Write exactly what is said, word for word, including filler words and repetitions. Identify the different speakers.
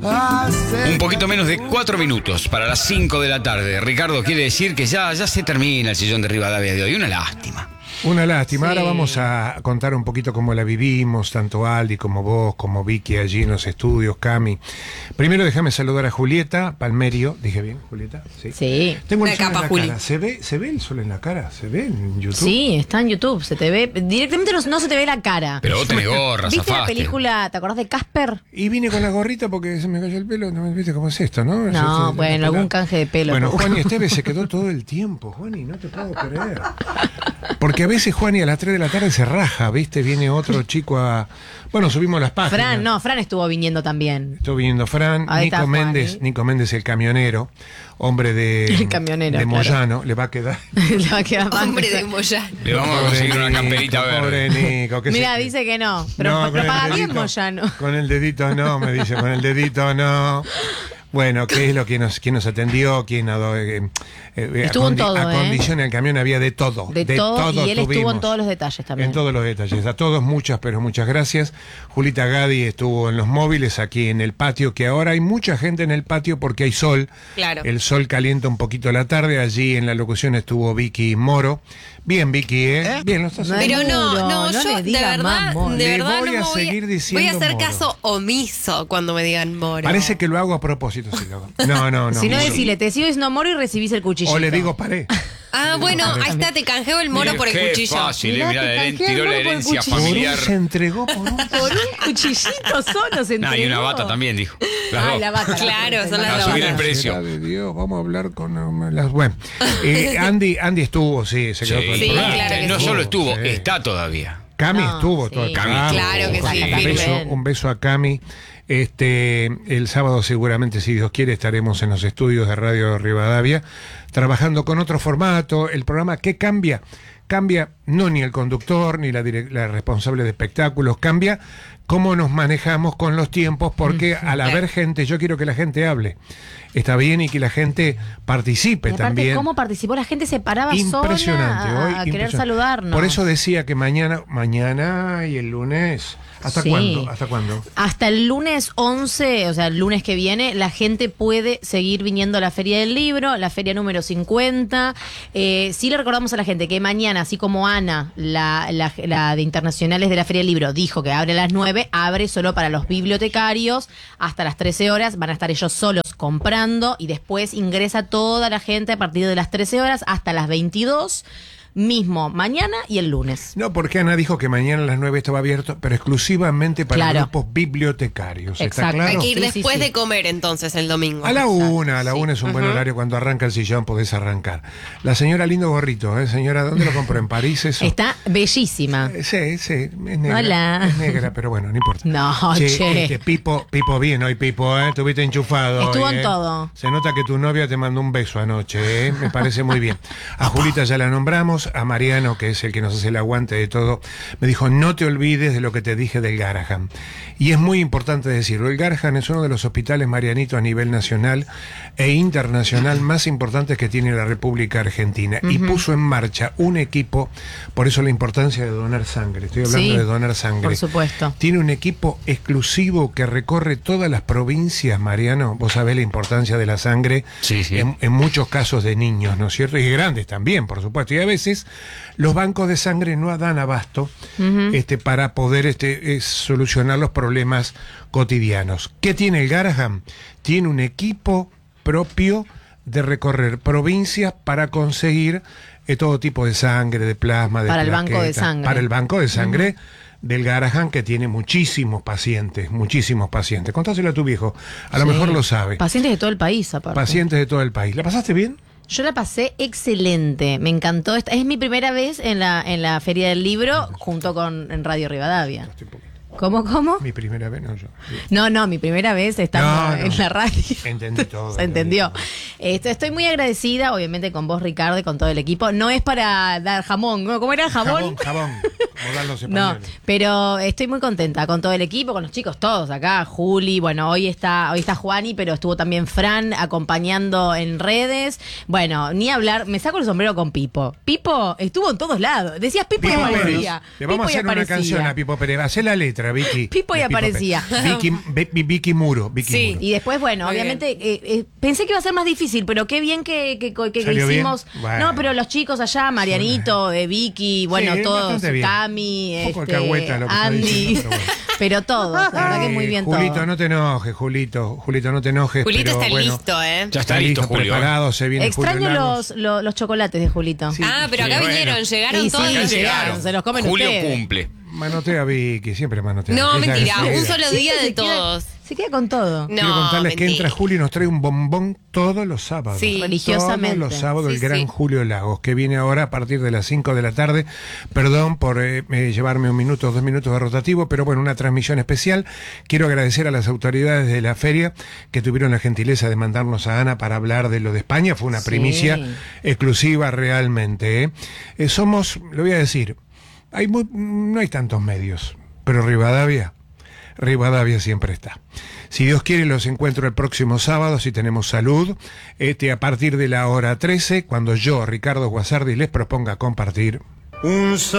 Speaker 1: Un poquito menos de cuatro minutos para las cinco de la tarde. Ricardo, quiere decir que ya, ya se termina el Sillón de Rivadavia de hoy. Una lástima.
Speaker 2: Una lástima.
Speaker 3: Sí.
Speaker 2: Ahora vamos a contar un poquito cómo la vivimos, tanto Aldi como vos, como Vicky allí en los estudios, Cami. Primero déjame saludar a Julieta Palmerio. ¿Dije bien, Julieta? Sí.
Speaker 3: Sí.
Speaker 2: Tengo el
Speaker 4: Una
Speaker 2: sol en
Speaker 4: capa,
Speaker 2: la
Speaker 4: Juli.
Speaker 2: cara. ¿Se ve, ¿Se ve el sol en la cara? ¿Se ve en YouTube?
Speaker 3: Sí, está en YouTube, se te ve, directamente no, no se te ve la cara.
Speaker 1: Pero vos tenés gorra,
Speaker 3: ¿Viste la
Speaker 1: zafaste.
Speaker 3: película, te acordás de Casper?
Speaker 2: Y vine con la gorrita porque se me cayó el pelo. ¿No viste cómo es esto, no?
Speaker 3: No,
Speaker 2: Se- se-
Speaker 3: bueno,
Speaker 2: la-
Speaker 3: algún canje de pelo.
Speaker 2: Bueno, Juani Esteves se quedó todo el tiempo, Juani, no te puedo creer. Porque a veces Juani a las tres de la tarde se raja, ¿viste? Viene otro chico a... Bueno, subimos las páginas.
Speaker 3: Fran, no, Fran estuvo viniendo también.
Speaker 2: Estuvo viniendo Fran,
Speaker 3: Ahí está
Speaker 2: Nico
Speaker 3: Juani.
Speaker 2: Méndez, Nico Méndez el camionero, hombre de,
Speaker 3: El camionero,
Speaker 2: de
Speaker 3: claro.
Speaker 2: Moyano, le va a quedar...
Speaker 3: Le va a quedar mal.
Speaker 4: Hombre de Moyano.
Speaker 1: Le vamos a conseguir una
Speaker 2: Nico,
Speaker 1: camperita
Speaker 2: pobre
Speaker 1: verde.
Speaker 2: Nico, que
Speaker 3: Mira,
Speaker 2: se-
Speaker 3: dice que no, pero,
Speaker 2: No,
Speaker 3: pero
Speaker 2: con el
Speaker 3: paga bien
Speaker 2: dedito-
Speaker 3: Moyano.
Speaker 2: Con el dedito no, me dice, con el dedito no. Bueno, ¿qué es lo que nos, quién nos atendió? ¿Quién ado- eh, eh,
Speaker 3: Estuvo en
Speaker 2: acondi-
Speaker 3: todo, ¿eh?
Speaker 2: Acondiciona el camión, había de todo.
Speaker 3: De, todo, y él estuvo
Speaker 2: tuvimos.
Speaker 3: en todos los detalles también.
Speaker 2: En todos los detalles. A todos muchas, pero muchas gracias. Julita Gadi estuvo en los móviles aquí en el patio, que ahora hay mucha gente en el patio porque hay sol.
Speaker 4: Claro.
Speaker 2: El sol calienta un poquito la tarde. Allí en la locución estuvo Vicky Moro. Bien, Vicky, ¿eh?
Speaker 3: ¿Eh?
Speaker 2: Bien, lo estás
Speaker 3: No
Speaker 2: haciendo.
Speaker 4: Pero no,
Speaker 3: Muro,
Speaker 4: no,
Speaker 3: no
Speaker 4: yo
Speaker 3: le
Speaker 4: de
Speaker 3: digas
Speaker 4: verdad,
Speaker 3: más, Moro.
Speaker 4: de
Speaker 2: Le
Speaker 4: verdad
Speaker 2: voy
Speaker 4: no
Speaker 2: a
Speaker 4: me voy
Speaker 2: seguir
Speaker 4: Voy
Speaker 2: diciendo
Speaker 4: a hacer
Speaker 2: Moro.
Speaker 4: caso omiso cuando me digan Moro.
Speaker 2: Parece que lo hago a propósito, si lo hago. No, no, no.
Speaker 3: si no,
Speaker 2: Moro.
Speaker 3: decile, te sigo diciendo Moro y recibís el cuchillo.
Speaker 2: O le digo paré.
Speaker 4: Ah, bueno, ahí está, te canjeo el Moro
Speaker 1: Mire,
Speaker 4: por el
Speaker 1: qué
Speaker 4: cuchillo.
Speaker 1: fácil,
Speaker 3: Mirá,
Speaker 1: eh, mirá,
Speaker 3: te
Speaker 1: la heren-
Speaker 3: canjeé el
Speaker 1: tiró la
Speaker 3: mono por el
Speaker 1: herencia
Speaker 3: cuchillo.
Speaker 1: familiar.
Speaker 2: Se entregó por un...
Speaker 3: Por un cuchillito solo se entregó.
Speaker 1: Nah, y una bata también, dijo. Las
Speaker 3: Ah,
Speaker 1: dos.
Speaker 3: la bata.
Speaker 4: Claro,
Speaker 3: la
Speaker 4: son las
Speaker 1: A
Speaker 4: dos.
Speaker 1: subir el
Speaker 4: batas.
Speaker 1: precio.
Speaker 2: Será de Dios, vamos a hablar con um, las... Bueno, eh, Andy, Andy estuvo, sí, se quedó
Speaker 1: Sí,
Speaker 2: todo el
Speaker 4: Sí,
Speaker 2: programa.
Speaker 4: claro que
Speaker 1: no
Speaker 4: sí.
Speaker 1: solo estuvo,
Speaker 2: Sí.
Speaker 1: está todavía.
Speaker 2: Cami
Speaker 3: No,
Speaker 2: estuvo
Speaker 3: sí.
Speaker 2: todo el
Speaker 1: Cami
Speaker 2: programa.
Speaker 4: Claro que sí,
Speaker 2: un
Speaker 4: firme.
Speaker 2: beso, un beso a Cami. Este, el sábado seguramente, si Dios quiere, estaremos en los estudios de Radio Rivadavia trabajando con otro formato. El programa ¿qué cambia? Cambia no ni el conductor ni la, direc- la responsable de espectáculos, cambia cómo nos manejamos con los tiempos, porque al haber gente, yo quiero que la gente hable. Está bien y que la gente participe
Speaker 3: Y aparte,
Speaker 2: también.
Speaker 3: cómo participó la gente, se paraba
Speaker 2: Impresionante,
Speaker 3: sola a,
Speaker 2: hoy
Speaker 3: a querer
Speaker 2: impresionante.
Speaker 3: saludarnos.
Speaker 2: Por eso decía que mañana, mañana y el lunes, ¿hasta
Speaker 3: Sí.
Speaker 2: cuándo? ¿Hasta cuándo?
Speaker 3: Hasta el lunes once, o sea, el lunes que viene, la gente puede seguir viniendo a la Feria del Libro, la feria número cincuenta. Eh, sí le recordamos a la gente que mañana, así como Ana, la, la, la de Internacionales de la Feria del Libro, dijo que abre a las nueve, abre solo para los bibliotecarios hasta las trece horas. Van a estar ellos solos comprando y después ingresa toda la gente a partir de las trece horas hasta las veintidós. Mismo mañana y el lunes.
Speaker 2: No, porque Ana dijo que mañana a las nueve estaba abierto, pero exclusivamente para
Speaker 3: Claro.
Speaker 2: grupos bibliotecarios. ¿Está
Speaker 3: Exacto.
Speaker 2: claro?
Speaker 4: Hay que ir
Speaker 3: Sí, sí,
Speaker 4: después
Speaker 3: sí.
Speaker 4: de comer entonces el domingo.
Speaker 2: A la una, a la
Speaker 3: sí.
Speaker 2: una es un buen horario. Cuando arranca el sillón podés arrancar. La señora lindo gorrito, ¿eh? Señora, ¿dónde lo compró? ¿En París eso?
Speaker 3: Está bellísima.
Speaker 2: Eh, Sí, sí, es negra.
Speaker 3: Hola.
Speaker 2: Es negra, pero bueno, no importa.
Speaker 3: No, che.
Speaker 2: este, Pipo, Pipo bien hoy, Pipo, ¿eh? Estuviste enchufado.
Speaker 3: Estuvo
Speaker 2: hoy,
Speaker 3: en
Speaker 2: ¿eh?
Speaker 3: todo.
Speaker 2: Se nota que tu novia te mandó un beso anoche, ¿eh? Me parece muy bien. A Julita ya la nombramos, a Mariano, que es el que nos hace el aguante de todo, me dijo, no te olvides de lo que te dije del Garrahan. Y es muy importante decirlo, el Garrahan es uno de los hospitales, Marianito, a nivel nacional e internacional más importantes que tiene la República Argentina. Y puso en marcha un equipo, por eso la importancia de donar sangre. Estoy hablando
Speaker 3: Sí,
Speaker 2: de donar sangre.
Speaker 3: por supuesto.
Speaker 2: Tiene un equipo exclusivo que recorre todas las provincias, Mariano. Vos sabés la importancia de la sangre
Speaker 1: Sí, sí.
Speaker 2: En, en muchos casos de niños, ¿no es cierto? Y de grandes también, por supuesto. Y a veces los bancos de sangre no dan abasto este, para poder este, eh, solucionar los problemas cotidianos. ¿Qué tiene el Garrahan? Tiene un equipo propio de recorrer provincias para conseguir eh, todo tipo de sangre, de plasma, de
Speaker 3: Para el banco de
Speaker 2: plaquetas.
Speaker 3: sangre.
Speaker 2: Para el banco de sangre del Garrahan, que tiene muchísimos pacientes, muchísimos pacientes. Contáselo a tu viejo, a lo
Speaker 3: Sí.
Speaker 2: mejor lo sabe.
Speaker 3: Pacientes de todo el país, aparte.
Speaker 2: Pacientes de todo el país. ¿La pasaste bien?
Speaker 3: Yo la pasé excelente, me encantó. Esta es mi primera vez en la en la Feria del Libro junto con en Radio Rivadavia.
Speaker 2: Estoy un poquito.
Speaker 3: ¿Cómo, cómo?
Speaker 2: Mi primera vez, no yo.
Speaker 3: No, no, mi primera vez estando
Speaker 2: No, no.
Speaker 3: en la radio.
Speaker 2: Entendí todo.
Speaker 3: Se entendió.
Speaker 2: entendí
Speaker 3: Esto, estoy muy agradecida, obviamente, con vos, Ricardo, y con todo el equipo. No es para dar jamón, ¿no? ¿Cómo era el
Speaker 2: todo.
Speaker 3: jamón?
Speaker 2: Jabón, jabón. Modal los
Speaker 3: No,
Speaker 2: españoles.
Speaker 3: pero estoy muy contenta con todo el equipo, con los chicos todos acá, Juli, bueno, hoy está, hoy está Juani, pero estuvo también Fran acompañando en redes. Bueno, ni hablar, me saco el sombrero con Pipo. Pipo estuvo en todos lados. Decías Pipo, y
Speaker 2: Pipo
Speaker 3: aparecía.
Speaker 2: Pérez. Le vamos a
Speaker 3: Pipo y
Speaker 2: hacer una
Speaker 3: aparecía.
Speaker 2: canción a Pipo Pérez. Hacé la letra, Vicky.
Speaker 3: Pipo y
Speaker 2: De
Speaker 3: aparecía.
Speaker 2: Pérez. Vicky, Vicky, Vicky Muro. Vicky
Speaker 4: Sí.
Speaker 2: Muro.
Speaker 3: Y después, bueno,
Speaker 4: Muy
Speaker 3: obviamente, eh, eh, pensé que iba a ser más difícil, pero qué bien que, que, que- que
Speaker 2: ¿Salió bien?
Speaker 3: hicimos.
Speaker 2: Bueno.
Speaker 3: No, pero los chicos allá, Marianito, eh, Vicky, bueno,
Speaker 2: Sí,
Speaker 3: todos,
Speaker 2: bastante bien.
Speaker 3: Cami,
Speaker 2: Un poco
Speaker 3: este,
Speaker 2: alcahueta lo que está
Speaker 3: Andy,
Speaker 2: diciendo, pero bueno.
Speaker 3: pero todos, la verdad que muy bien
Speaker 2: Eh, Julito,
Speaker 3: todo.
Speaker 2: no te enojes, Julito. Julito, no te enojes.
Speaker 4: Julito
Speaker 2: pero
Speaker 4: está
Speaker 2: bueno,
Speaker 4: listo, ¿eh?
Speaker 1: Ya está listo, Julio.
Speaker 2: preparado, se viene
Speaker 3: Extraño
Speaker 2: Julio Lagos.
Speaker 3: los, los, los chocolates de Julito.
Speaker 2: Sí.
Speaker 4: Ah, pero acá
Speaker 1: Sí,
Speaker 4: vinieron,
Speaker 1: bueno.
Speaker 4: llegaron
Speaker 3: Y
Speaker 4: todos.
Speaker 3: sí,
Speaker 1: Ya
Speaker 3: llegaron,
Speaker 1: llegaron.
Speaker 3: se los comen
Speaker 1: Julio
Speaker 3: ustedes.
Speaker 1: cumple.
Speaker 2: Manotea a Vicky, siempre manotea.
Speaker 4: No,
Speaker 2: Ella
Speaker 4: mentira,
Speaker 2: es
Speaker 4: un
Speaker 2: ella.
Speaker 4: solo día de
Speaker 3: se queda-
Speaker 4: todos.
Speaker 3: Se queda con todo.
Speaker 2: Quiero
Speaker 4: No,
Speaker 2: contarles que
Speaker 4: mentira.
Speaker 2: entra Julio y nos trae un bombón todos los sábados.
Speaker 4: Sí.
Speaker 3: Religiosamente.
Speaker 2: Todos los sábados,
Speaker 4: Sí,
Speaker 2: el gran
Speaker 4: sí.
Speaker 2: Julio Lagos, que viene ahora a partir de las cinco de la tarde. Perdón por eh, eh, llevarme un minuto, dos minutos de rotativo, pero bueno, una transmisión especial. Quiero agradecer a las autoridades de la feria que tuvieron la gentileza de mandarnos a Ana para hablar de lo de España. Fue una
Speaker 3: Sí.
Speaker 2: primicia exclusiva realmente. ¿eh? Eh, somos, lo voy a decir, hay muy- no hay tantos medios, pero Rivadavia... Rivadavia siempre está. Si Dios quiere, los encuentro el próximo sábado, si tenemos salud, este, a partir de la hora trece, cuando yo, Ricardo Guasardi, les proponga compartir.
Speaker 5: Un